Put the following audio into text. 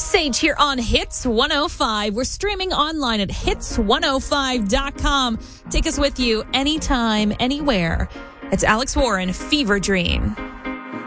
Sage here on Hits 105. We're streaming online at hits105.com. Take us with you anytime, anywhere. It's Alex Warren, Fever Dream.